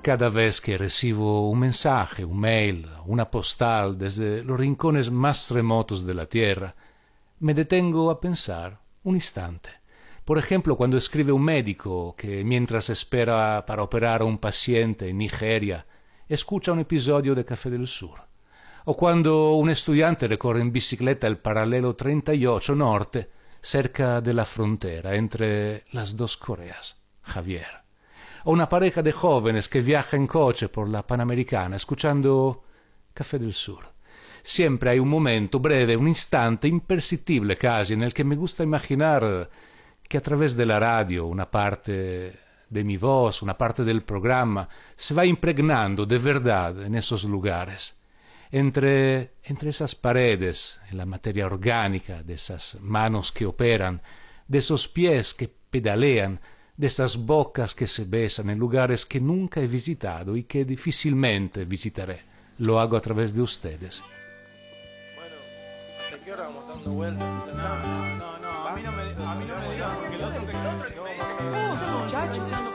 Cada vez que recibo un mensaje, un mail, una postal desde los rincones más remotos de la Tierra, me detengo a pensar un instante. Por ejemplo, cuando escribe un médico que mientras espera para operar a un paciente en Nigeria, escucha un episodio de Café del Sur. O cuando un estudiante recorre en bicicleta el paralelo 38 Norte, cerca de la frontera entre las dos Coreas, Javier. O una pareja de jóvenes que viaja en coche por la Panamericana escuchando Café del Sur. Siempre hay un momento breve, un instante imperceptible casi, en el que me gusta imaginar que a través de la radio una parte de mi voz, una parte del programa, se va impregnando de verdad en esos lugares. Entre esas paredes, en la materia orgánica, de esas manos que operan, de esos pies que pedalean, de esas bocas que se besan en lugares que nunca he visitado y que difícilmente visitaré. Lo hago a través de ustedes. Bueno, ¿hasta qué hora vamos dando vueltas? No, a mí no me digas que el otro No, muchacho.